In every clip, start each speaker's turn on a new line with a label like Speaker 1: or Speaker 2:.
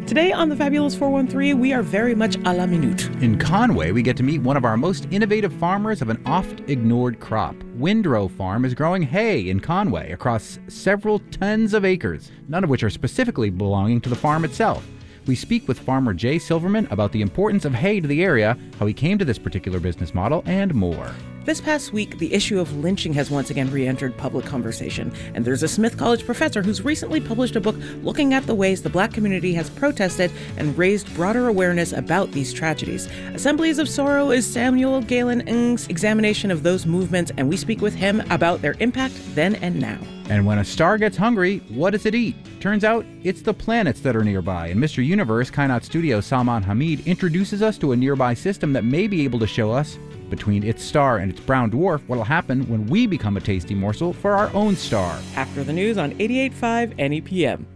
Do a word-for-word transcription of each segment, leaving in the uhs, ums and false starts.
Speaker 1: Today on the Fabulous four one three, we are very much à la minute.
Speaker 2: In Conway, we get to meet one of our most innovative farmers of an oft-ignored crop. Windrow Farm is growing hay in Conway across several tons of acres, none of which are specifically belonging to the farm itself. We speak with farmer Jay Silverman about the importance of hay to the area, how he came to this particular business model, and more.
Speaker 1: This past week, the issue of lynching has once again re-entered public conversation, and there's a Smith College professor who's recently published a book looking at the ways the Black community has protested and raised broader awareness about these tragedies. Assemblies of Sorrow is Samuel Galen Ng's examination of those movements, and we speak with him about their impact then and now.
Speaker 2: And when a star gets hungry, what does it eat? Turns out it's the planets that are nearby. And Mister Universe, Kainat Studio Salman Hamid, introduces us to a nearby system that may be able to show us, between its star and its brown dwarf, what'll happen when we become a tasty morsel for our own star.
Speaker 1: After the news on eighty-eight point five N E P M.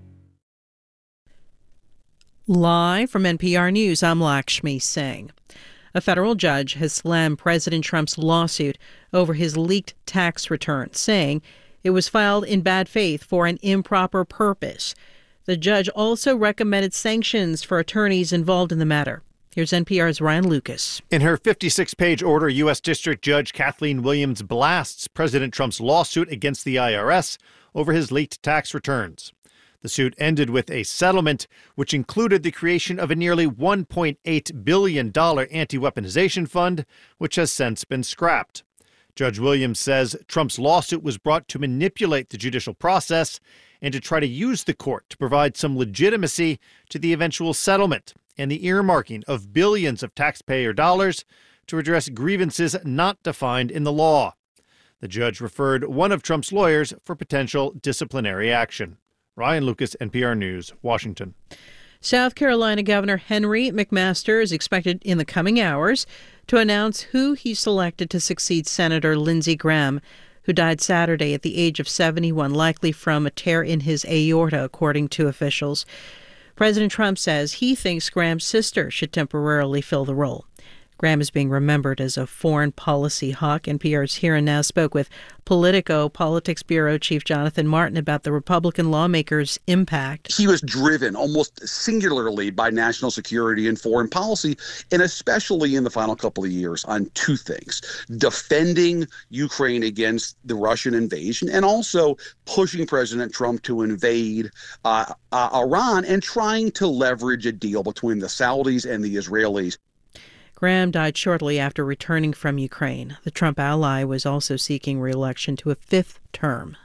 Speaker 3: Live from N P R News, I'm Lakshmi Singh. A federal judge has slammed President Trump's lawsuit over his leaked tax return, saying it was filed in bad faith for an improper purpose. The judge also recommended sanctions for attorneys involved in the matter. Here's N P R's Ryan Lucas.
Speaker 4: In her fifty-six page order, U S. District Judge Kathleen Williams blasts President Trump's lawsuit against the I R S over his leaked tax returns. The suit ended with a settlement which included the creation of a nearly one point eight billion dollars anti-weaponization fund, which has since been scrapped. Judge Williams says Trump's lawsuit was brought to manipulate the judicial process and to try to use the court to provide some legitimacy to the eventual settlement and the earmarking of billions of taxpayer dollars to address grievances not defined in the law. The judge referred one of Trump's lawyers for potential disciplinary action. Ryan Lucas, N P R News, Washington.
Speaker 3: South Carolina Governor Henry McMaster is expected in the coming hours to announce who he selected to succeed Senator Lindsey Graham, who died Saturday at the age of seventy-one, likely from a tear in his aorta, according to officials. President Trump says he thinks Graham's sister should temporarily fill the role. Graham is being remembered as a foreign policy hawk. N P R's Here and Now spoke with Politico Politics Bureau Chief Jonathan Martin about the Republican lawmakers' impact.
Speaker 5: He was driven almost singularly by national security and foreign policy, and especially in the final couple of years on two things: defending Ukraine against the Russian invasion and also pushing President Trump to invade uh, uh, Iran and trying to leverage a deal between the Saudis and the Israelis.
Speaker 3: Graham died shortly after returning from Ukraine. The Trump ally was also seeking re-election to a fifth term.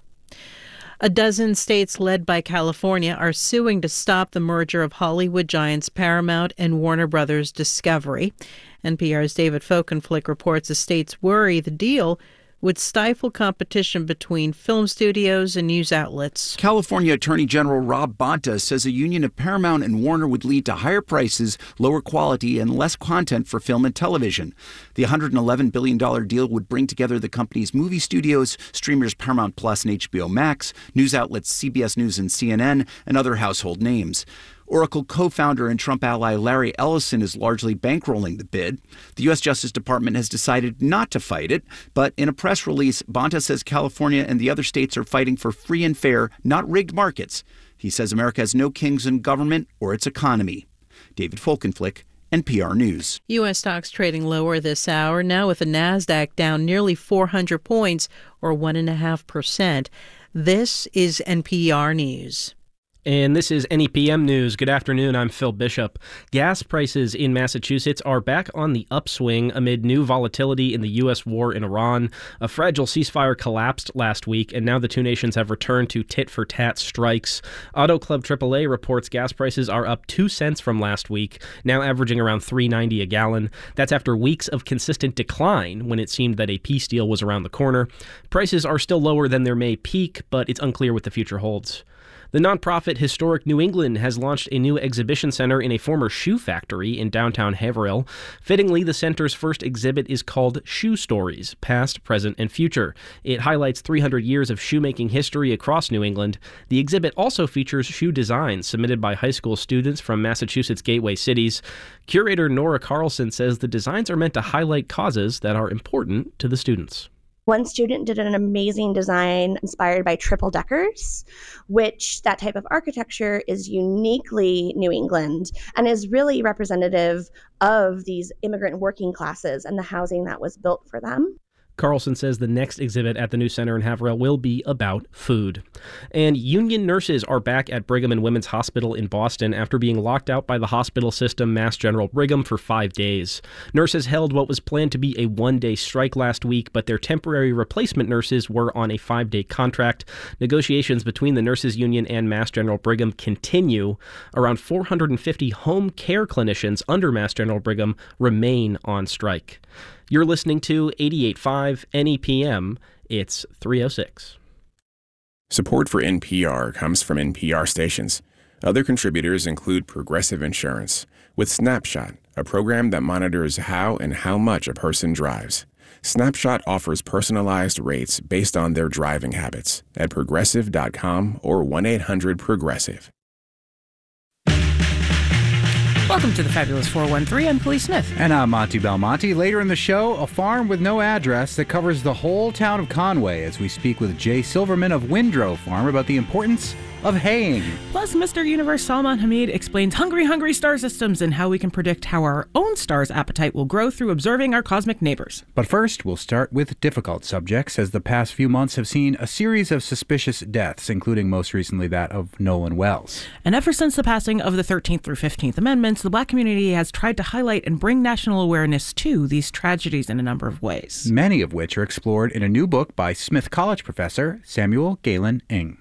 Speaker 3: A dozen states led by California are suing to stop the merger of Hollywood giants Paramount and Warner Brothers Discovery. N P R's David Folkenflik reports the states worry the deal would stifle competition between film studios and news outlets.
Speaker 6: California Attorney General Rob Bonta says a union of Paramount and Warner would lead to higher prices, lower quality, and less content for film and television. The one hundred eleven billion dollars deal would bring together the company's movie studios, streamers Paramount Plus and H B O Max, news outlets C B S News and C N N, and other household names. Oracle co-founder and Trump ally Larry Ellison is largely bankrolling the bid. The U S. Justice Department has decided not to fight it, but in a press release, Bonta says California and the other states are fighting for free and fair, not rigged markets. He says America has no kings in government or its economy. David Folkenflik, N P R News.
Speaker 3: U S stocks trading lower this hour, now with the NASDAQ down nearly four hundred points, or one point five percent. This is N P R News.
Speaker 7: And this is N E P M News. Good afternoon. I'm Phil Bishop. Gas prices in Massachusetts are back on the upswing amid new volatility in the U S war in Iran. A fragile ceasefire collapsed last week, and now the two nations have returned to tit-for-tat strikes. Auto Club triple A reports gas prices are up two cents from last week, now averaging around three ninety a gallon. That's after weeks of consistent decline when it seemed that a peace deal was around the corner. Prices are still lower than their May peak, but it's unclear what the future holds. The nonprofit Historic New England has launched a new exhibition center in a former shoe factory in downtown Haverhill. Fittingly, the center's first exhibit is called Shoe Stories, Past, Present, and Future. It highlights three hundred years of shoemaking history across New England. The exhibit also features shoe designs submitted by high school students from Massachusetts' gateway cities. Curator Nora Carlson says the designs are meant to highlight causes that are important to the students.
Speaker 8: One student did an amazing design inspired by triple deckers, which that type of architecture is uniquely New England and is really representative of these immigrant working classes and the housing that was built for them.
Speaker 7: Carlson says the next exhibit at the new center in Haverhill will be about food. And union nurses are back at Brigham and Women's Hospital in Boston after being locked out by the hospital system, Mass General Brigham, for five days. Nurses held what was planned to be a one-day strike last week, but their temporary replacement nurses were on a five-day contract. Negotiations between the nurses union and Mass General Brigham continue. Around four hundred fifty home care clinicians under Mass General Brigham remain on strike. You're listening to eighty-eight point five N E P M. It's three oh six.
Speaker 9: Support for N P R comes from N P R stations. Other contributors include Progressive Insurance, with Snapshot, a program that monitors how and how much a person drives. Snapshot offers personalized rates based on their driving habits at progressive dot com or one eight hundred progressive.
Speaker 1: Welcome to the Fabulous four one three. I'm Police Smith.
Speaker 2: And I'm Monty Belmonte. Later in the show, a farm with no address that covers the whole town of Conway as we speak with Jay Silverman of Windrow Farm about the importance of haying.
Speaker 1: Plus, Mister Universe Salman Hamid explains hungry, hungry star systems and how we can predict how our own star's appetite will grow through observing our cosmic neighbors.
Speaker 2: But first, we'll start with difficult subjects, as the past few months have seen a series of suspicious deaths, including most recently that of Nolan Wells.
Speaker 1: And ever since the passing of the thirteenth through fifteenth Amendments, the Black community has tried to highlight and bring national awareness to these tragedies in a number of ways.
Speaker 2: Many of which are explored in a new book by Smith College professor Samuel Galen Ng.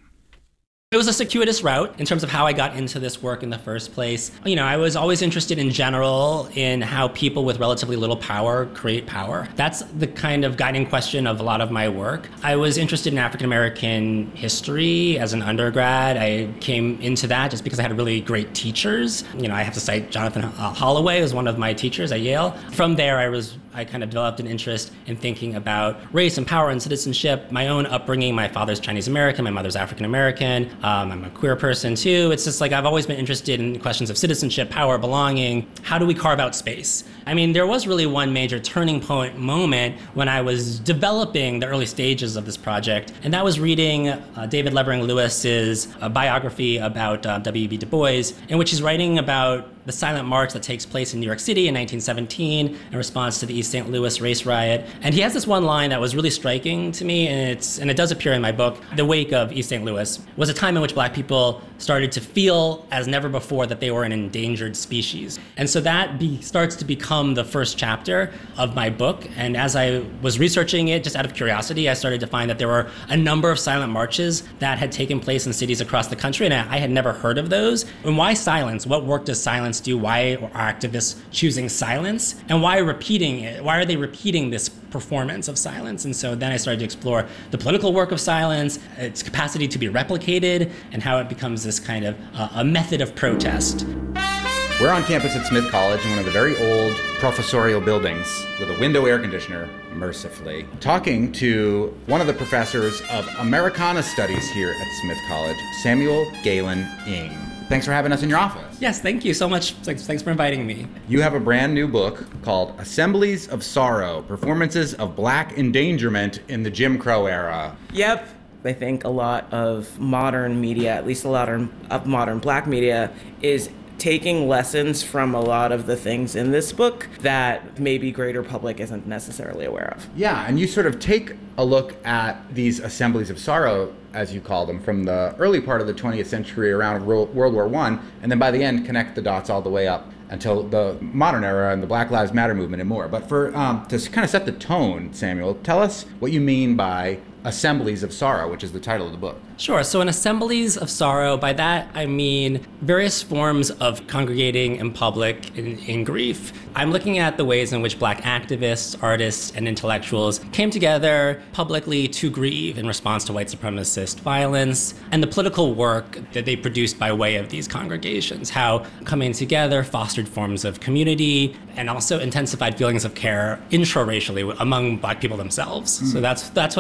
Speaker 10: It was a circuitous route in terms of how I got into this work in the first place. You know, I was always interested in general in how people with relatively little power create power. That's the kind of guiding question of a lot of my work. I was interested in African American history as an undergrad. I came into that just because I had really great teachers. You know, I have to cite Jonathan Holloway as one of my teachers at Yale. From there, I was I kind of developed an interest in thinking about race and power and citizenship, my own upbringing. My father's Chinese American, my mother's African American. Um, I'm a queer person too. It's just like I've always been interested in questions of citizenship, power, belonging. How do we carve out space? I mean, there was really one major turning point moment when I was developing the early stages of this project, and that was reading uh, David Levering Lewis's uh, biography about uh, W E B Du Bois, in which he's writing about the silent march that takes place in New York City in nineteen seventeen in response to the East Saint Louis race riot. And he has this one line that was really striking to me, and it's and it does appear in my book. The wake of East Saint Louis was a time in which Black people started to feel as never before that they were an endangered species. And so that be, starts to become the first chapter of my book. And as I was researching it, just out of curiosity, I started to find that there were a number of silent marches that had taken place in cities across the country, and I had never heard of those. And why silence? What work does silence do? Why are activists choosing silence? And why repeating it? Why are they repeating this performance of silence? And so then I started to explore the political work of silence, its capacity to be replicated, and how it becomes this kind of uh, a method of protest.
Speaker 2: We're on campus at Smith College in one of the very old professorial buildings with a window air conditioner, mercifully, talking to one of the professors of Americana Studies here at Smith College, Samuel Galen Ng. Thanks for having us in your office.
Speaker 10: Yes, thank you so much. Thanks, thanks for inviting me.
Speaker 2: You have a brand new book called Assemblies of Sorrow, Performances of Black Endangerment in the Jim Crow Era.
Speaker 1: Yep. I think a lot of modern media, at least a lot of modern Black media, is taking lessons from a lot of the things in this book that maybe greater public isn't necessarily aware of.
Speaker 2: Yeah, and you sort of take a look at these assemblies of sorrow, as you call them, from the early part of the twentieth century around World War One, and then by the end connect the dots all the way up until the modern era and the Black Lives Matter movement and more. But for um, to kind of set the tone, Samuel, tell us what you mean by Assemblies of Sorrow, which is the title of the book.
Speaker 10: Sure. So in Assemblies of Sorrow, by that I mean various forms of congregating in public in, in grief. I'm looking at the ways in which Black activists, artists, and intellectuals came together publicly to grieve in response to white supremacist violence, and the political work that they produced by way of these congregations, how coming together fostered forms of community and also intensified feelings of care intra-racially among Black people themselves. Mm. So that's that's what I'm interested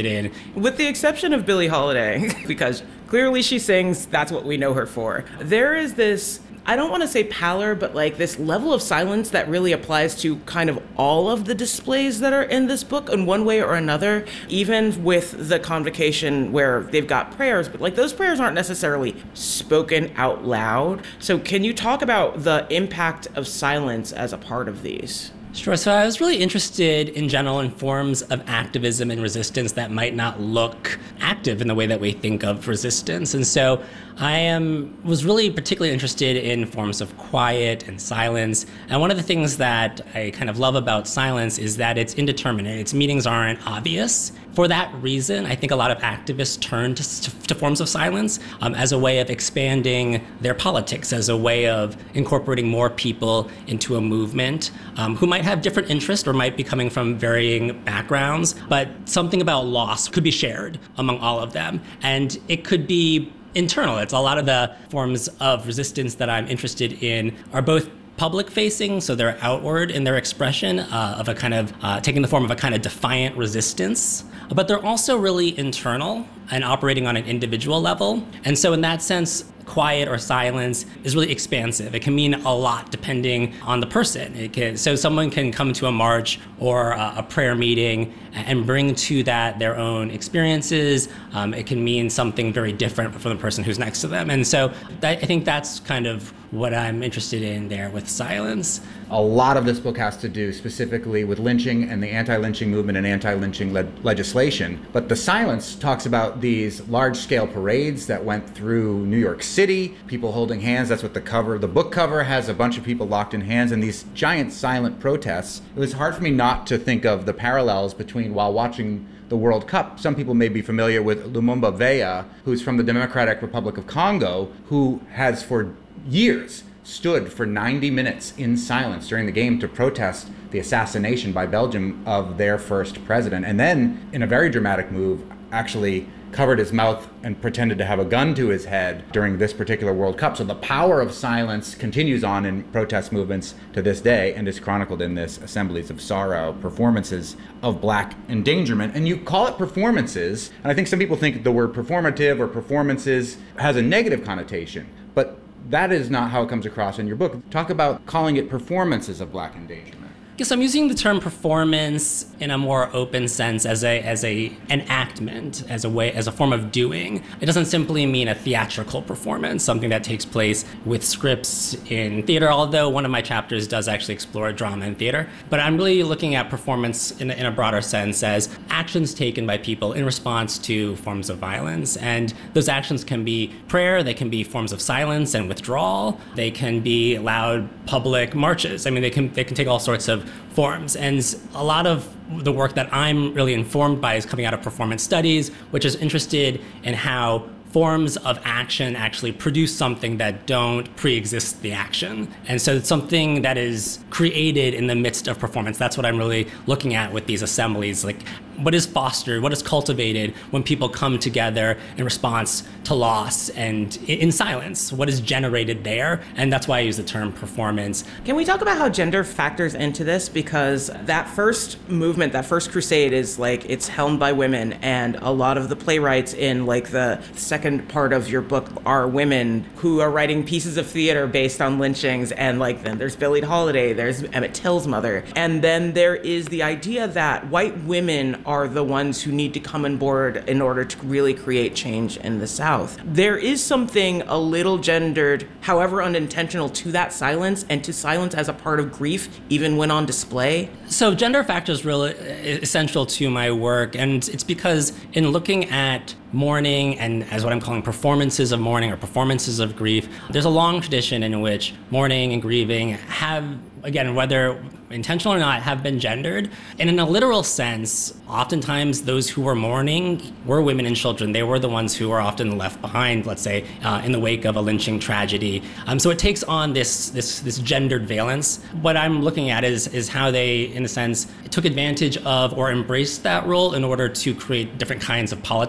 Speaker 10: interested in.
Speaker 1: With the exception of Billie Holiday, because clearly she sings, that's what we know her for. There is this, I don't want to say pallor, but like this level of silence that really applies to kind of all of the displays that are in this book in one way or another, even with the convocation where they've got prayers, but like those prayers aren't necessarily spoken out loud. So can you talk about the impact of silence as a part of these?
Speaker 10: Sure. So I was really interested in general in forms of activism and resistance that might not look active in the way that we think of resistance. And so I am was really particularly interested in forms of quiet and silence. And one of the things that I kind of love about silence is that it's indeterminate. Its meanings aren't obvious. For that reason, I think a lot of activists turn to, to, to forms of silence um, as a way of expanding their politics, as a way of incorporating more people into a movement um, who might have different interests or might be coming from varying backgrounds, but something about loss could be shared among all of them. And it could be internal. It's a lot of the forms of resistance that I'm interested in are both public facing, so they're outward in their expression uh, of a kind of uh, taking the form of a kind of defiant resistance, but they're also really internal and operating on an individual level. And so in that sense, quiet or silence is really expansive. It can mean a lot depending on the person. It can, so someone can come to a march or a, a prayer meeting and bring to that their own experiences. Um, it can mean something very different from the person who's next to them. And so that, I think that's kind of what I'm interested in there with silence.
Speaker 2: A lot of this book has to do specifically with lynching and the anti-lynching movement and anti-lynching le- legislation. But the silence talks about these large-scale parades that went through New York City, people holding hands. That's what the cover, the book cover has a bunch of people locked in hands, and these giant silent protests. It was hard for me not to think of the parallels between while watching the World Cup. Some people may be familiar with Lumumba Veya, who's from the Democratic Republic of Congo, who has for years stood for ninety minutes in silence during the game to protest the assassination by Belgium of their first president. And then, in a very dramatic move, actually covered his mouth and pretended to have a gun to his head during this particular World Cup. So the power of silence continues on in protest movements to this day and is chronicled in this Assemblies of Sorrow, performances of Black endangerment. And you call it performances, and I think some people think the word performative or performances has a negative connotation, but that is not how it comes across in your book. Talk about calling it performances of Black endangerment.
Speaker 10: Yes, I'm using the term performance in a more open sense as a as a enactment, as a way as a form of doing. It doesn't simply mean a theatrical performance, something that takes place with scripts in theater, although one of my chapters does actually explore drama in theater. But I'm really looking at performance in a, in a broader sense as actions taken by people in response to forms of violence. And those actions can be prayer, they can be forms of silence and withdrawal, they can be loud public marches. I mean, they can they can take all sorts of forms. And a lot of the work that I'm really informed by is coming out of performance studies, which is interested in how forms of action actually produce something that don't pre-exist the action. And so it's something that is created in the midst of performance. That's what I'm really looking at with these assemblies. Like, what is fostered, what is cultivated when people come together in response to loss and in silence? What is generated there? And that's why I use the term performance.
Speaker 1: Can we talk about how gender factors into this? Because that first movement, that first crusade is like, it's helmed by women, and a lot of the playwrights in like the second part of your book are women who are writing pieces of theater based on lynchings. And like, then there's Billie Holiday, there's Emmett Till's mother. And then there is the idea that white women are the ones who need to come on board in order to really create change in the South. There is something a little gendered, however unintentional, to that silence, and to silence as a part of grief, even when on display.
Speaker 10: So gender factor is really essential to my work, and it's because in looking at mourning and as what I'm calling performances of mourning or performances of grief, there's a long tradition in which mourning and grieving have, again, whether intentional or not, have been gendered. And in a literal sense, oftentimes those who were mourning were women and children. They were the ones who were often left behind, let's say, uh, in the wake of a lynching tragedy. Um, so it takes on this this this gendered valence. What I'm looking at is is how they, in a sense, took advantage of or embraced that role in order to create different kinds of politics that we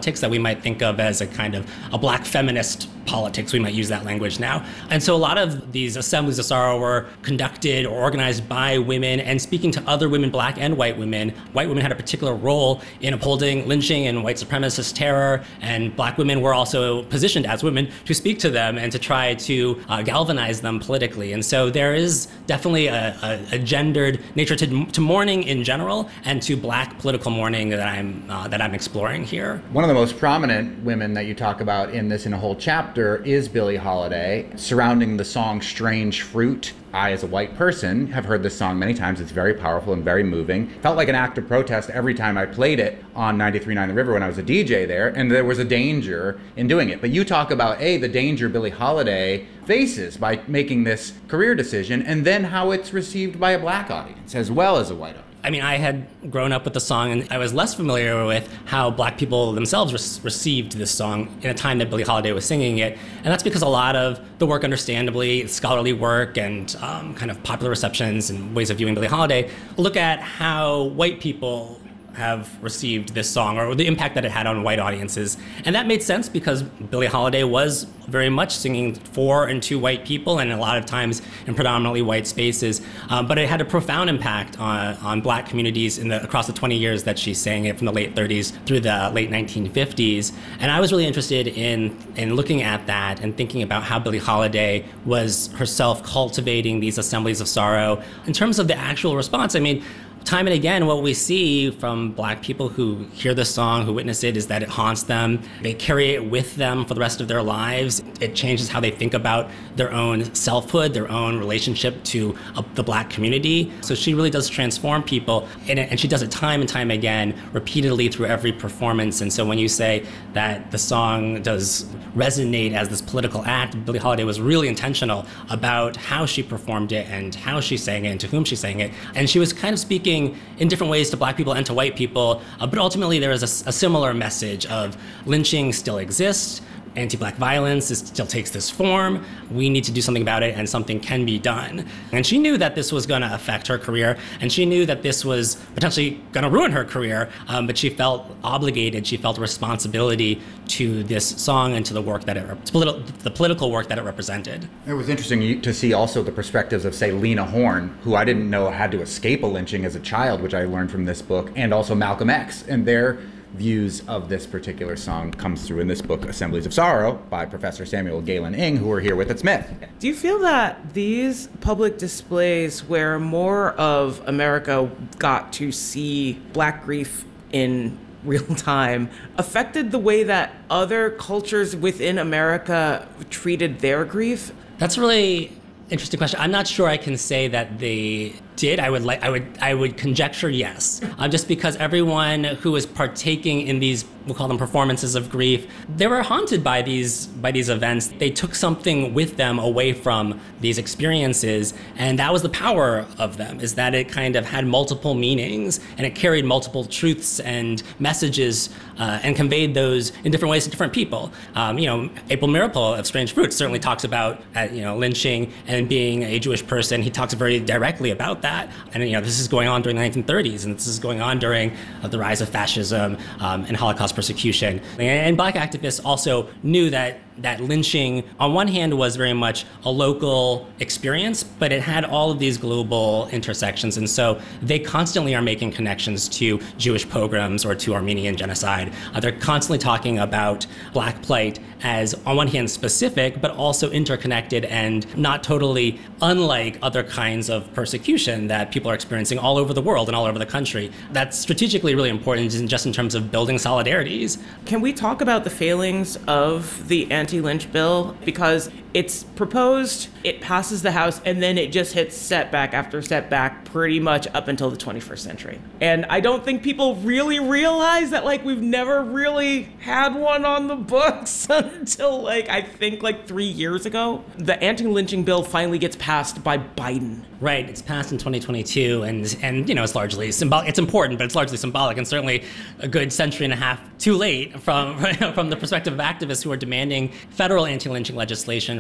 Speaker 10: might think of as a kind of a black feminist politics. We might use that language now. And so a lot of these assemblies of sorrow were conducted or organized by women and speaking to other women, black and white women. White women had a particular role in upholding lynching and white supremacist terror, and black women were also positioned as women to speak to them and to try to uh, galvanize them politically. And so there is definitely a, a, a gendered nature to, to mourning in general and to black political mourning that I'm uh, that I'm exploring here.
Speaker 2: One of the most prominent women that you talk about in this in a whole chapter is Billie Holiday, surrounding the song Strange Fruit. I, as a white person, have heard this song many times. It's very powerful and very moving. Felt like an act of protest every time I played it on ninety-three point nine The River when I was a D J there, and there was a danger in doing it. But you talk about, A, the danger Billie Holiday faces by making this career decision, and then how it's received by a black audience as well as a white audience.
Speaker 10: I mean, I had grown up with the song, and I was less familiar with how black people themselves re- received this song in a time that Billie Holiday was singing it. And that's because a lot of the work, understandably, scholarly work and um, kind of popular receptions and ways of viewing Billie Holiday, look at how white people have received this song or the impact that it had on white audiences. And that made sense because Billie Holiday was very much singing for and to white people, and a lot of times in predominantly white spaces. Um, but it had a profound impact on, on black communities in the, across the twenty years that she sang it, from the late thirties through the late nineteen fifties. And I was really interested in, in looking at that and thinking about how Billie Holiday was herself cultivating these assemblies of sorrow. In terms of the actual response, I mean, time and again, what we see from black people who hear this song, who witness it, is that it haunts them. They carry it with them for the rest of their lives. It changes how they think about their own selfhood, their own relationship to uh, the black community. So she really does transform people, and, and she does it time and time again, repeatedly through every performance. And so when you say that the song does resonate as this political act, Billie Holiday was really intentional about how she performed it and how she sang it and to whom she sang it. And she was kind of speaking in different ways to black people and to white people, uh, but ultimately there is a, a similar message of lynching still exists, anti-black violence is, still takes this form, we need to do something about it, and something can be done. And she knew that this was going to affect her career, and she knew that this was potentially going to ruin her career, um, but she felt obligated, she felt a responsibility to this song and to the work that it, politi- the political work that it represented.
Speaker 2: It was interesting to see also the perspectives of, say, Lena Horne, who I didn't know had to escape a lynching as a child, which I learned from this book, and also Malcolm X, and their views of this particular song comes through in this book, Assemblies of Sorrow, by Professor Samuel Galen Ng, who we're here with at Smith.
Speaker 1: Do you feel that these public displays where more of America got to see black grief in real time affected the way that other cultures within America treated their grief?
Speaker 10: That's a really interesting question. I'm not sure I can say that they did. I would like. I would. I would conjecture yes. Um, just because everyone who was partaking in these, we'll call them performances of grief, they were haunted by these by these events. They took something with them away from these experiences, and that was the power of them. Is that it kind of had multiple meanings and it carried multiple truths and messages uh, and conveyed those in different ways to different people. Um, you know, April Miracle of Strange Fruit certainly talks about uh, you know lynching and being a Jewish person. He talks very directly about that. That. And you know, this is going on during the nineteen thirties, and this is going on during uh, the rise of fascism um, and Holocaust persecution. And, and black activists also knew that that lynching, on one hand, was very much a local experience, but it had all of these global intersections. And so they constantly are making connections to Jewish pogroms or to Armenian genocide. Uh, they're constantly talking about black plight as, on one hand, specific, but also interconnected and not totally unlike other kinds of persecution that people are experiencing all over the world and all over the country. That's strategically really important just in terms of building solidarities.
Speaker 1: Can we talk about the failings of the anti-lynch bill? Because it's proposed, it passes the House, and then it just hits setback after setback pretty much up until the twenty-first century. And I don't think people really realize that, like, we've never really had one on the books until, like, I think, like, three years ago. The anti-lynching bill finally gets passed by Biden.
Speaker 10: Right, it's passed in twenty twenty-two, and, and you know, it's largely symbolic. It's important, but it's largely symbolic, and certainly a good century and a half too late from, from the perspective of activists who are demanding federal anti-lynching legislation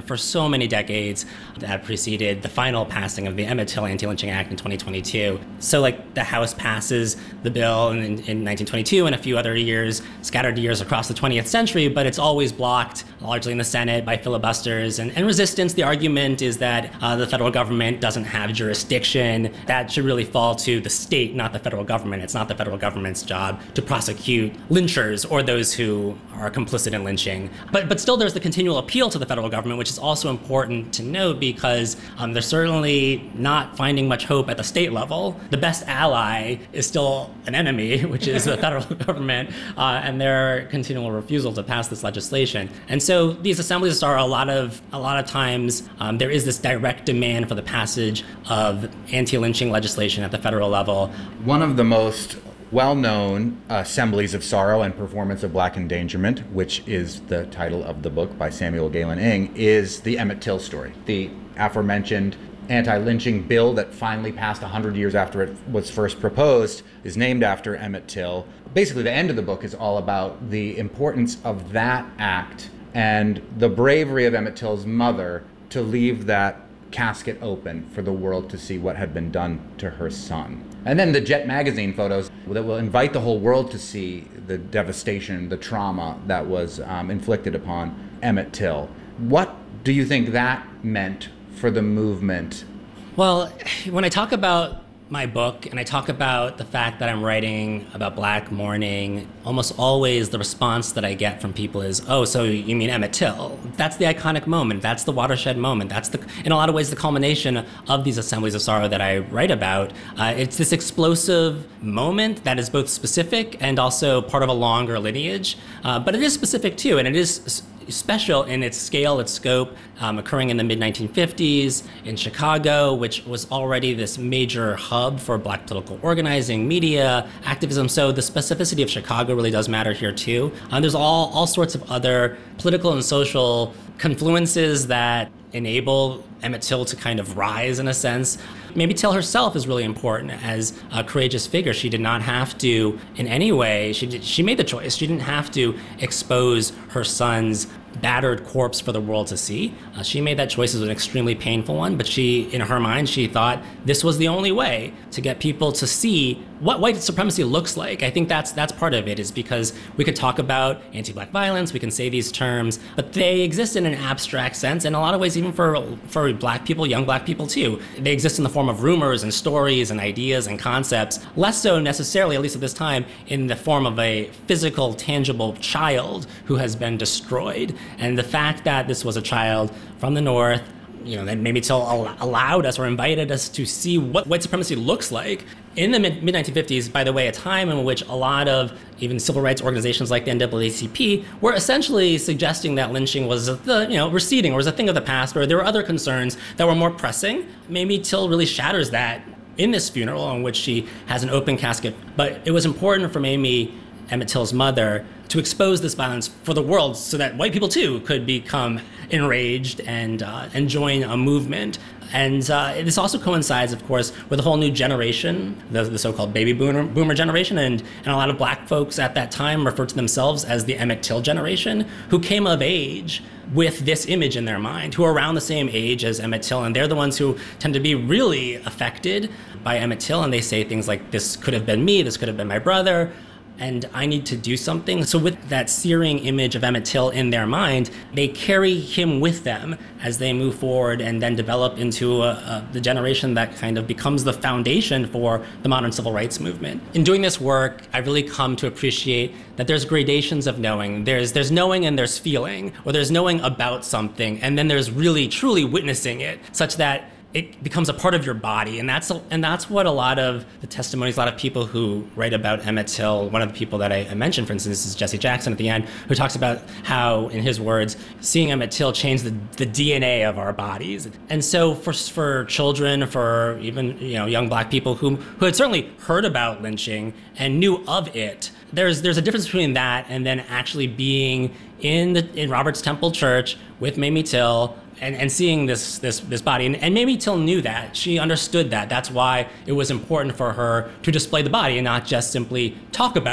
Speaker 10: for so many decades that preceded the final passing of the Emmett Till Anti-Lynching Act in twenty twenty-two. So like the House passes the bill in, in nineteen twenty-two and a few other years, scattered years across the twentieth century, but it's always blocked largely in the Senate by filibusters and, and resistance. The argument is that uh, the federal government doesn't have jurisdiction. That should really fall to the state, not the federal government. It's not the federal government's job to prosecute lynchers or those who are complicit in lynching. But but still there's the continual appeal to the federal government, which is also important to note because um, they're certainly not finding much hope at the state level. The best ally is still an enemy, which is the federal government, uh, and their continual refusal to pass this legislation. And so these assemblies are a lot of a lot of times um, there is this direct demand for the passage of anti-lynching legislation at the federal level.
Speaker 2: One of the most well-known Assemblies of Sorrow and Performance of Black Endangerment, which is the title of the book by Samuel Galen Ng, is the Emmett Till story. The aforementioned anti-lynching bill that finally passed one hundred years after it was first proposed is named after Emmett Till. Basically, the end of the book is all about the importance of that act and the bravery of Emmett Till's mother to leave that casket open for the world to see what had been done to her son. And then the Jet magazine photos that will invite the whole world to see the devastation, the trauma that was um, inflicted upon Emmett Till. What do you think that meant for the movement?
Speaker 10: Well, when I talk about my book and I talk about the fact that I'm writing about Black mourning, almost always the response that I get from people is, oh, so you mean Emmett Till? That's the iconic moment. That's the watershed moment. That's, the, in a lot of ways, the culmination of these assemblies of sorrow that I write about. Uh, it's this explosive moment that is both specific and also part of a longer lineage. Uh, but it is specific, too, and it is special in its scale, its scope, um, occurring in the mid nineteen fifties in Chicago, which was already this major hub for Black political organizing, media, activism. So the specificity of Chicago really does matter here too. Um, there's all, all sorts of other political and social confluences that enable Emmett Till to kind of rise in a sense. Maybe Till herself is really important as a courageous figure. She did not have to, in any way, she did, she made the choice. She didn't have to expose her son's battered corpse for the world to see. Uh, she made that choice as an extremely painful one, but she, in her mind, she thought this was the only way to get people to see what white supremacy looks like. I think that's that's part of it, is because we could talk about anti-Black violence, we can say these terms, but they exist in an abstract sense, in a lot of ways, even for for Black people, young Black people too. They exist in the form of rumors and stories and ideas and concepts, less so necessarily, at least at this time, in the form of a physical, tangible child who has been destroyed. And the fact that this was a child from the North, you know, that maybe Till allowed us or invited us to see what white supremacy looks like in the mid nineteen fifties, by the way, a time in which a lot of even civil rights organizations like the N double A C P were essentially suggesting that lynching was, the, you know, receding or was a thing of the past, or there were other concerns that were more pressing. Maybe Till really shatters that in this funeral, in which she has an open casket. But it was important for Mamie, Emmett Till's mother, to expose this violence for the world so that white people too could become enraged and uh, and join a movement. And uh, this also coincides, of course, with a whole new generation, the, the so-called baby boomer, boomer generation, and, and a lot of Black folks at that time referred to themselves as the Emmett Till generation, who came of age with this image in their mind, who are around the same age as Emmett Till, and they're the ones who tend to be really affected by Emmett Till, and they say things like, this could have been me, this could have been my brother, and I need to do something. So with that searing image of Emmett Till in their mind, they carry him with them as they move forward and then develop into a, a, the generation that kind of becomes the foundation for the modern civil rights movement. In doing this work, I really come to appreciate that there's gradations of knowing. There's there's knowing and there's feeling, or there's knowing about something, and then there's really, truly witnessing it, such that it becomes a part of your body. And that's and that's what a lot of the testimonies, a lot of people who write about Emmett Till, one of the people that I, I mentioned, for instance, is Jesse Jackson at the end, who talks about how, in his words, seeing Emmett Till changed the, the D N A of our bodies. And so for for children, for even, you know, young Black people who who had certainly heard about lynching and knew of it, there's there's a difference between that and then actually being in the in Roberts Temple Church with Mamie Till, And, and seeing this this this body. And, and Mamie Till knew that. She understood that. That's why it was important for her to display the body and not just simply talk about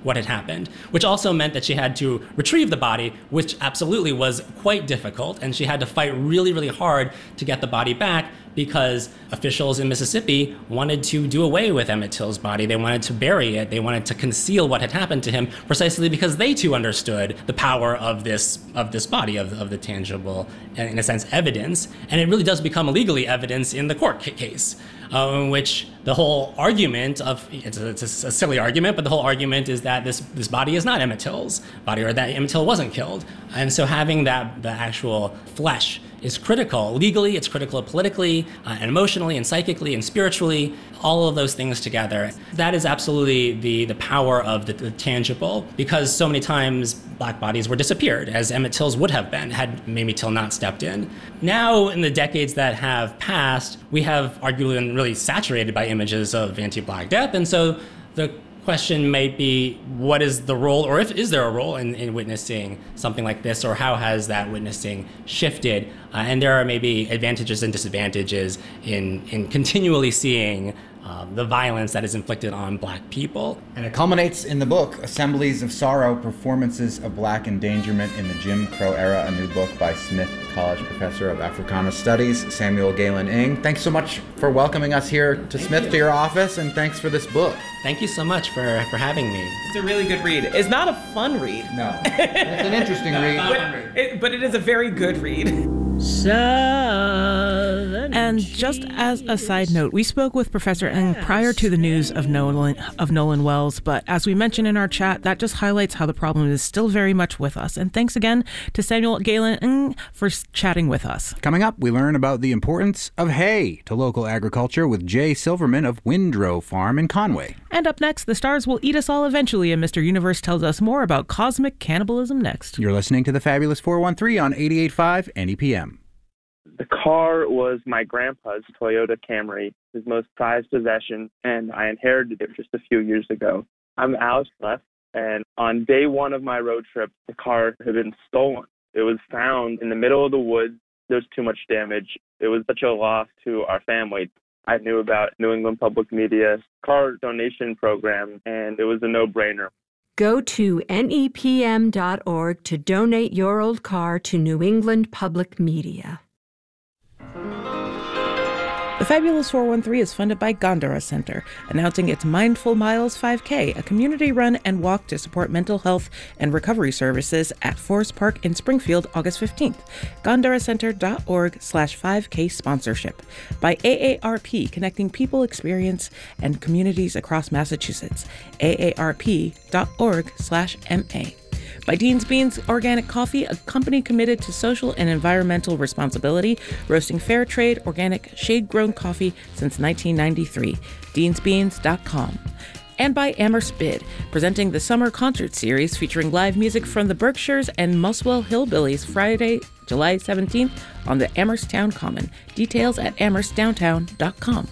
Speaker 10: what had happened, which also meant that she had to retrieve the body, which absolutely was quite difficult, and she had to fight really, really hard to get the body back because officials in Mississippi wanted to do away with Emmett Till's body. They wanted to bury it. They wanted to conceal what had happened to him, precisely because they too understood the power of this of this body, of, of the tangible, in a sense, evidence. And it really does become legally evidence in the court case, uh, in which the whole argument of, it's a, it's a silly argument, but the whole argument is that this, this body is not Emmett Till's body, or that Emmett Till wasn't killed. And so having that, the actual flesh is critical. Legally, it's critical politically, uh, and emotionally, and psychically, and spiritually, all of those things together. That is absolutely the, the power of the, the tangible, because so many times black bodies were disappeared, as Emmett Till's would have been had Mamie Till not stepped in. Now, in the decades that have passed, we have arguably been really saturated by images of anti-black death, and so the question might be, what is the role, or if is there a role in, in witnessing something like this, or how has that witnessing shifted? Uh, and there are maybe advantages and disadvantages in, in continually seeing um, the violence that is inflicted on black people.
Speaker 2: And it culminates in the book, Assemblies of Sorrow, Performances of Black Endangerment in the Jim Crow Era, a new book by Smith College professor of Africana Studies, Samuel Galen Ng. Thanks so much for welcoming us here to
Speaker 10: Thank
Speaker 2: Smith,
Speaker 10: you.
Speaker 2: to your office, and thanks for this book.
Speaker 10: Thank you so much for, for having me.
Speaker 1: It's a really good read. It's not a fun read.
Speaker 2: No, it's an interesting read.
Speaker 1: But it, but it is a very good read.
Speaker 3: Southern
Speaker 1: And just as a side note, we spoke with Professor Ng prior to the news of Nolan of Nolan Wells, but as we mentioned in our chat, that just highlights how the problem is still very much with us. And thanks again to Samuel Galen Ng for chatting with us.
Speaker 2: Coming up, we learn about the importance of hay to local agriculture with Jay Silverman of Windrow Farm in Conway.
Speaker 1: And up next, the stars will eat us all eventually, and Mister Universe tells us more about cosmic cannibalism next.
Speaker 2: You're listening to the Fabulous four one three on eighty-eight point five N E P M.
Speaker 11: The car was my grandpa's Toyota Camry, his most prized possession, and I inherited it just a few years ago. I'm Alex Leff, and on day one of my road trip, the car had been stolen. It was found in the middle of the woods. There was too much damage. It was such a loss to our family. I knew about New England Public Media's car donation program, and it was a no-brainer.
Speaker 12: Go to N E P M dot org to donate your old car to New England Public Media.
Speaker 1: The Fabulous four one three is funded by Gondara Center, announcing its Mindful Miles five K, a community run and walk to support mental health and recovery services at Forest Park in Springfield, August fifteenth. Gondara Center dot org slash five K sponsorship. By A A R P, connecting people, experience, and communities across Massachusetts. A A R P dot org slash M A. By Dean's Beans Organic Coffee, a company committed to social and environmental responsibility, roasting fair trade, organic, shade-grown coffee since nineteen ninety-three. deans beans dot com. And by Amherst Bid, presenting the summer concert series featuring live music from the Berkshires and Muswell Hillbillies Friday, July seventeenth on the Amherst Town Common. Details at amherst downtown dot com.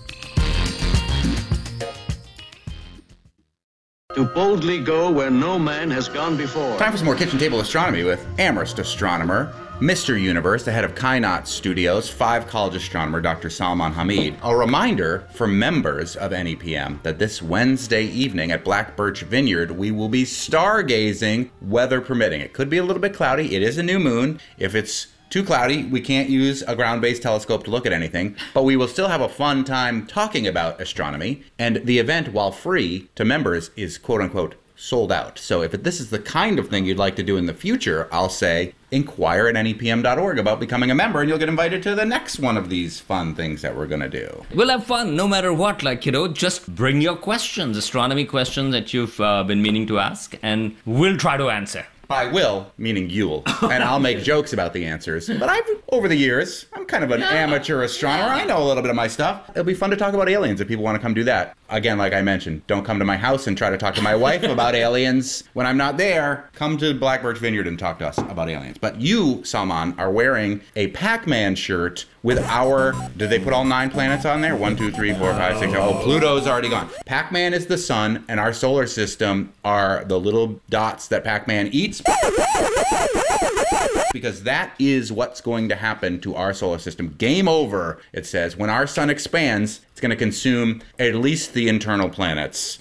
Speaker 13: To boldly go where no man has gone before.
Speaker 2: Time for some more Kitchen Table Astronomy with Amherst astronomer, Mister Universe, the head of Kynot Studios, five college astronomer, Doctor Salman Hamid. A reminder for members of N E P M that this Wednesday evening at Black Birch Vineyard, we will be stargazing, weather permitting. It could be a little bit cloudy. It is a new moon. If it's too cloudy, we can't use a ground-based telescope to look at anything, but we will still have a fun time talking about astronomy, and the event, while free to members, is quote-unquote sold out. So if this is the kind of thing you'd like to do in the future, I'll say inquire at N E P M dot org about becoming a member, and you'll get invited to the next one of these fun things that we're going to do.
Speaker 14: We'll have fun no matter what, like, you know, just bring your questions, astronomy questions that you've uh, been meaning to ask, and we'll try to answer.
Speaker 2: I will, meaning you'll, and I'll make jokes about the answers. But I've, over the years, I'm kind of an yeah. amateur astronomer. I know a little bit of my stuff. It'll be fun to talk about aliens if people want to come do that. Again, like I mentioned, don't come to my house and try to talk to my wife about aliens when I'm not there. Come to Black Birch Vineyard and talk to us about aliens. But you, Salman, are wearing a Pac-Man shirt with our, did they put all nine planets on there? One, two, three, four, five, six, seven. Oh, Pluto's already gone. Pac-Man is the sun, and our solar system are the little dots that Pac-Man eats. Because that is what's going to happen to our solar system. Game over, it says. When our sun expands, it's going to consume at least the internal planets.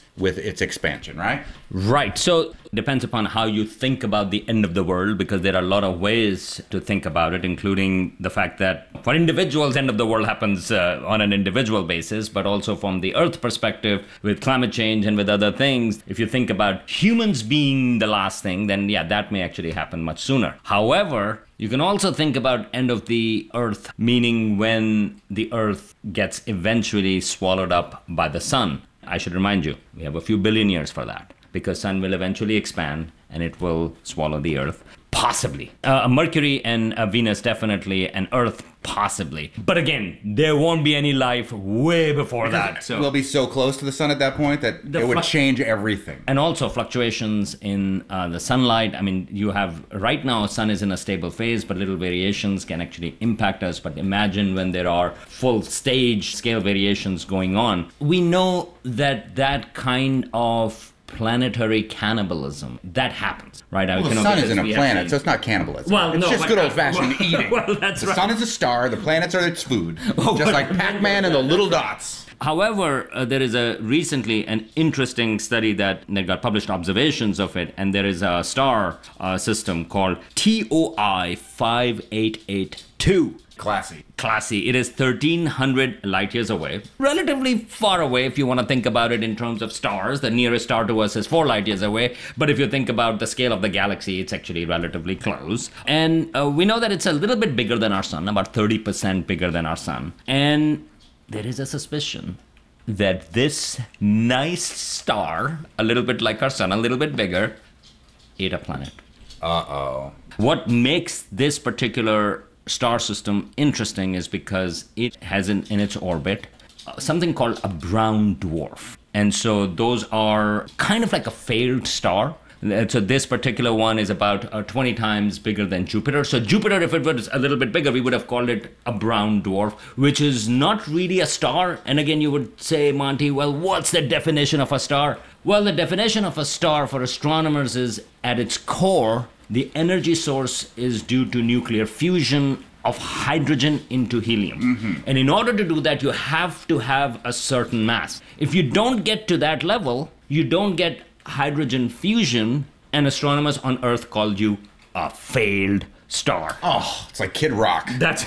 Speaker 2: with its expansion, right?
Speaker 14: Right. So it depends upon how you think about the end of the world, because there are a lot of ways to think about it, including the fact that for individuals, end of the world happens uh, on an individual basis, but also from the Earth perspective with climate change and with other things. If you think about humans being the last thing, then yeah, that may actually happen much sooner. However, you can also think about end of the Earth, meaning when the Earth gets eventually swallowed up by the sun. I should remind you, we have a few billion years for that, because sun will eventually expand and it will swallow the Earth. Possibly. Uh, Mercury and uh, Venus definitely, and Earth possibly. But again, there won't be any life way before
Speaker 2: Because
Speaker 14: that. So
Speaker 2: we'll be so close to the sun at that point that
Speaker 14: The
Speaker 2: it would
Speaker 14: fluc-
Speaker 2: change everything.
Speaker 14: And also fluctuations in uh, the sunlight. I mean, you have, right now, sun is in a stable phase, but little variations can actually impact us. But imagine when there are full stage scale variations going on. We know that that kind of planetary cannibalism, that happens, right?
Speaker 2: Well, the
Speaker 14: You know,
Speaker 2: sun
Speaker 14: because
Speaker 2: isn't a
Speaker 14: we
Speaker 2: planet,
Speaker 14: actually-
Speaker 2: so it's not cannibalism.
Speaker 14: Well,
Speaker 2: it's
Speaker 14: no,
Speaker 2: just
Speaker 14: but-
Speaker 2: good old-fashioned
Speaker 14: well,
Speaker 2: eating.
Speaker 14: well, that's
Speaker 2: the
Speaker 14: right.
Speaker 2: sun is a star, the planets are its food, just like Pac-Man and the little dots.
Speaker 14: However, uh, there is a recently an interesting study that, that got published, observations of it, and there is a star uh, system called T O I five eight eight two.
Speaker 2: Classy.
Speaker 14: Classy. It is thirteen hundred light years away. Relatively far away if you want to think about it in terms of stars. The nearest star to us is four light years away. But if you think about the scale of the galaxy, it's actually relatively close. And uh, we know that it's a little bit bigger than our sun, about thirty percent bigger than our sun. And there is a suspicion that this nice star, a little bit like our sun, a little bit bigger, ate a planet.
Speaker 2: Uh-oh.
Speaker 14: What makes this particular star system interesting is because it has in, in its orbit uh, something called a brown dwarf. And so those are kind of like a failed star. And so this particular one is about uh, twenty times bigger than Jupiter. So Jupiter, if it was a little bit bigger, we would have called it a brown dwarf, which is not really a star. And again, you would say, Monty, well, what's the definition of a star? Well, the definition of a star for astronomers is, at its core, the energy source is due to nuclear fusion of hydrogen into helium.
Speaker 2: Mm-hmm.
Speaker 14: And in order to do that, you have to have a certain mass. If you don't get to that level, you don't get hydrogen fusion, and astronomers on Earth called you a failed star.
Speaker 2: Oh, it's like Kid Rock.
Speaker 14: That's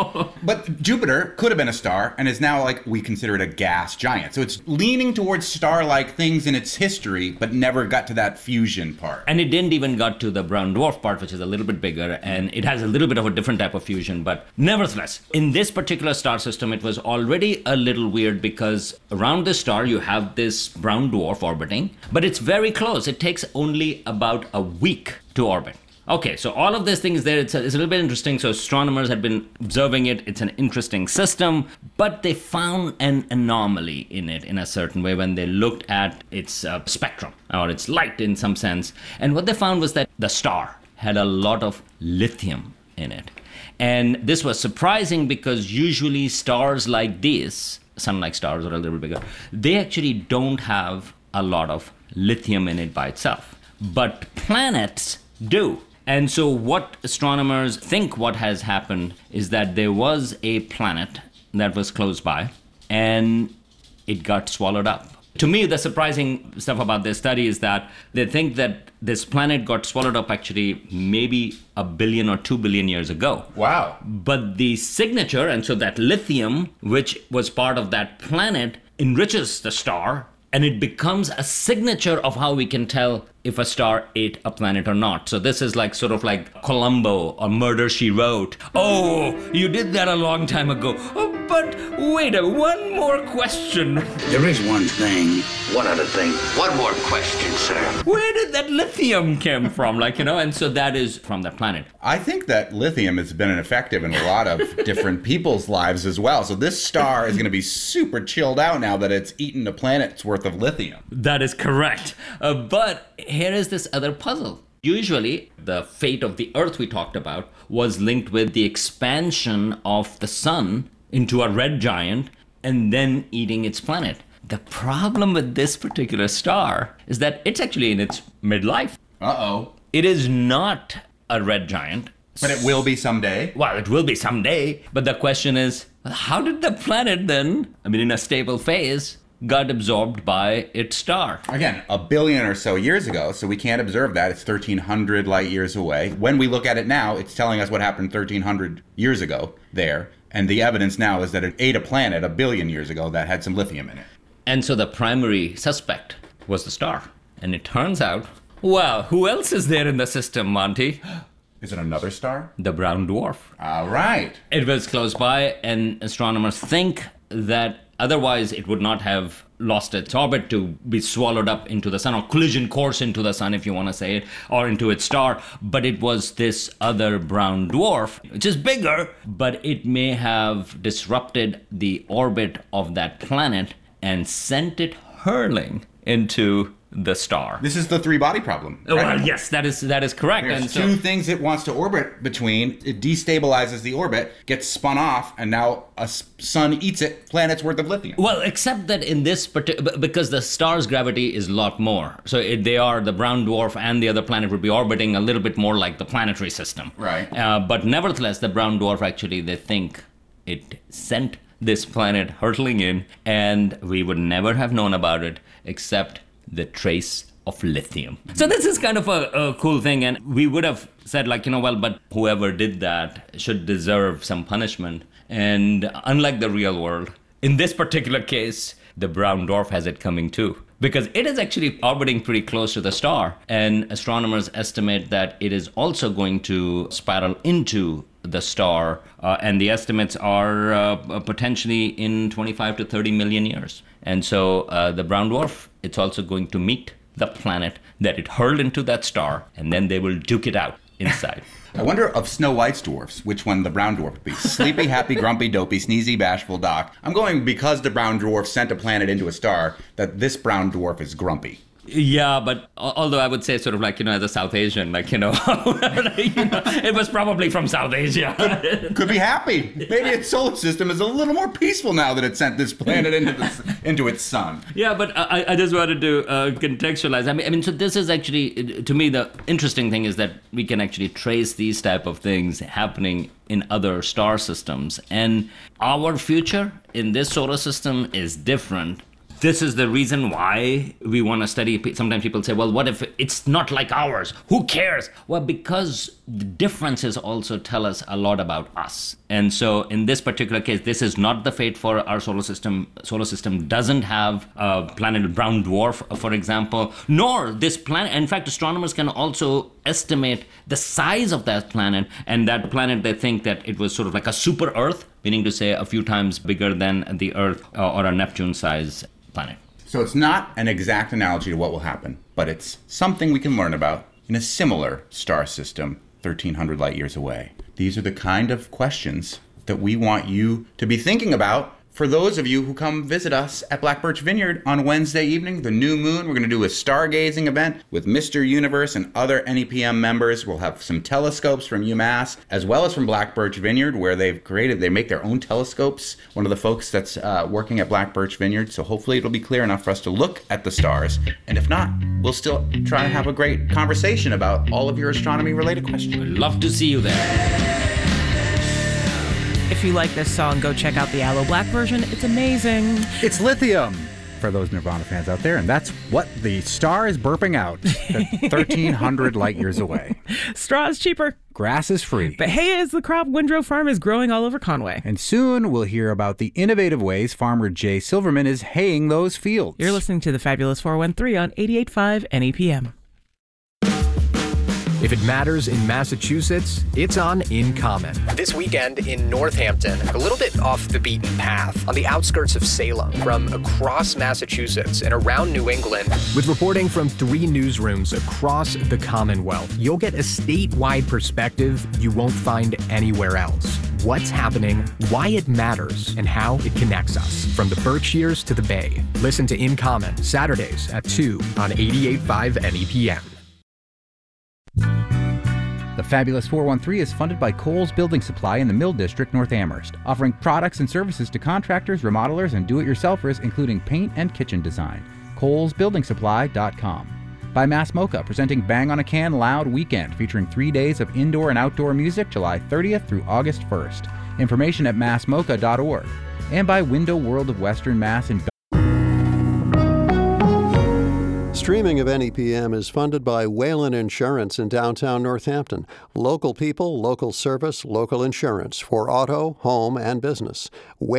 Speaker 2: But Jupiter could have been a star and is now, like, we consider it a gas giant. So it's leaning towards star-like things in its history, but never got to that fusion part.
Speaker 14: And it didn't even got to the brown dwarf part, which is a little bit bigger, and it has a little bit of a different type of fusion. But nevertheless, in this particular star system, it was already a little weird, because around this star, you have this brown dwarf orbiting, but it's very close. It takes only about a week to orbit. Okay, so all of these things there, it's a, it's a little bit interesting. So astronomers had been observing it. It's an interesting system, but they found an anomaly in it in a certain way when they looked at its uh, spectrum, or its light in some sense. And what they found was that the star had a lot of lithium in it. And this was surprising, because usually stars like this, sun-like stars or a little bigger, they actually don't have a lot of lithium in it by itself. But planets do. And so what astronomers think what has happened is that there was a planet that was close by, and it got swallowed up. To me, the surprising stuff about this study is that they think that this planet got swallowed up actually maybe a billion or two billion years ago.
Speaker 2: Wow.
Speaker 14: But the signature, and so that lithium, which was part of that planet, enriches the star, and it becomes a signature of how we can tell if a star ate a planet or not. So this is like sort of like Columbo or Murder, She Wrote. Oh, you did that a long time ago. Oh, but wait a one more question.
Speaker 15: There is one thing. What other thing? One more question, sir.
Speaker 14: Where did that lithium come from? Like, you know, and so that is from that planet.
Speaker 2: I think that lithium has been effective in a lot of different people's lives as well. So this star is going to be super chilled out now that it's eaten a planet's worth of lithium.
Speaker 14: That is correct. Uh, but here is this other puzzle. Usually, the fate of the Earth we talked about was linked with the expansion of the sun into a red giant and then eating its planet. The problem with this particular star is that it's actually in its midlife.
Speaker 2: Uh-oh.
Speaker 14: It is not a red giant.
Speaker 2: But it will be someday.
Speaker 14: Well, it will be someday. But the question is, how did the planet then, I mean, in a stable phase, got absorbed by its star.
Speaker 2: Again, a billion or so years ago, so we can't observe that. It's thirteen hundred light years away. When we look at it now, it's telling us what happened thirteen hundred years ago there. And the evidence now is that it ate a planet a billion years ago that had some lithium in it.
Speaker 14: And so the primary suspect was the star. And it turns out, well, who else is there in the system, Monty?
Speaker 2: Is it another star?
Speaker 14: The brown dwarf.
Speaker 2: All right.
Speaker 14: It was close by, and astronomers think that otherwise it would not have lost its orbit to be swallowed up into the sun, or collision course into the sun, if you want to say it, or into its star. But it was this other brown dwarf, which is bigger, but it may have disrupted the orbit of that planet and sent it hurling into the star.
Speaker 2: This is the three-body problem.
Speaker 14: Right?
Speaker 2: Right?
Speaker 14: Well, yes, that is that is correct.
Speaker 2: There's
Speaker 14: and so,
Speaker 2: two things it wants to orbit between. It destabilizes the orbit, gets spun off, and now a sun eats it, planet's worth of lithium.
Speaker 14: Well, except that in this particular, because the star's gravity is a lot more. So it, they are, the brown dwarf and the other planet would be orbiting a little bit more like the planetary system.
Speaker 2: Right.
Speaker 14: Uh, but nevertheless, the brown dwarf actually, they think it sent this planet hurtling in, and we would never have known about it except the trace of lithium. So this is kind of a, a cool thing, and we would have said, like, you know, well, but whoever did that should deserve some punishment. And unlike the real world, in this particular case, the brown dwarf has it coming too, because it is actually orbiting pretty close to the star, and astronomers estimate that it is also going to spiral into the star, uh, and the estimates are uh, potentially in twenty-five to thirty million years. And so uh, the brown dwarf, it's also going to meet the planet that it hurled into that star, and then they will duke it out inside.
Speaker 2: I wonder of Snow White's dwarfs, which one the brown dwarf would be. Sleepy, happy, grumpy, dopey, sneezy, bashful, doc. I'm going because the brown dwarf sent a planet into a star, that this brown dwarf is grumpy.
Speaker 14: Yeah, but although I would say sort of like, you know, as a South Asian, like, you know, you know it was probably from South Asia.
Speaker 2: Could be happy. Maybe its solar system is a little more peaceful now that it sent this planet into the, into its sun.
Speaker 14: Yeah, but I, I just wanted to uh, contextualize. I mean, I mean, so this is actually, to me, the interesting thing is that we can actually trace these type of things happening in other star systems. And our future in this solar system is different. This is the reason why we want to study. Sometimes people say, well, what if it's not like ours? Who cares? Well, because the differences also tell us a lot about us. And so in this particular case, this is not the fate for our solar system. Solar system doesn't have a planet brown dwarf, for example, nor this planet. In fact, astronomers can also estimate the size of that planet. And that planet, they think that it was sort of like a super Earth, meaning to say a few times bigger than the Earth or a Neptune size planet.
Speaker 2: So it's not an exact analogy to what will happen, but it's something we can learn about in a similar star system thirteen hundred light years away. These are the kind of questions that we want you to be thinking about. For those of you who come visit us at Black Birch Vineyard on Wednesday evening, the new moon, we're going to do a stargazing event with Mister Universe and other N E P M members. We'll have some telescopes from UMass, as well as from Black Birch Vineyard, where they've created, they make their own telescopes. One of the folks that's uh, working at Black Birch Vineyard. So hopefully it'll be clear enough for us to look at the stars. And if not, we'll still try to have a great conversation about all of your astronomy-related questions.
Speaker 14: We'd love to see you there.
Speaker 1: If you like this song, go check out the Aloe Black version. It's amazing.
Speaker 2: It's lithium for those Nirvana fans out there, and that's what the star is burping out at thirteen hundred light years away.
Speaker 1: Straw is cheaper.
Speaker 2: Grass is free.
Speaker 1: But hay is the crop Windrow Farm is growing all over Conway.
Speaker 2: And soon we'll hear about the innovative ways farmer Jay Silverman is haying those fields.
Speaker 1: You're listening to the Fabulous four one three on eighty-eight point five N E P M.
Speaker 16: If it matters in Massachusetts, it's on In Common.
Speaker 17: This weekend in Northampton, a little bit off the beaten path, on the outskirts of Salem, from across Massachusetts and around New England.
Speaker 16: With reporting from three newsrooms across the Commonwealth, you'll get a statewide perspective you won't find anywhere else. What's happening, why it matters, and how it connects us, from the Berkshires to the Bay. Listen to In Common, Saturdays at two on eighty-eight point five N E P M.
Speaker 2: The Fabulous four one three is funded by Kohl's Building Supply in the Mill District, North Amherst, offering products and services to contractors, remodelers, and do-it-yourselfers, including paint and kitchen design. Kohls Building Supply dot com. By Mass Mocha, presenting Bang on a Can Loud Weekend, featuring three days of indoor and outdoor music, July thirtieth through August first. Information at mass mocha dot org. And by Window World of Western Mass in
Speaker 18: Streaming of N E P M is funded by Whalen Insurance in downtown Northampton. Local people, local service, local insurance for auto, home, and business.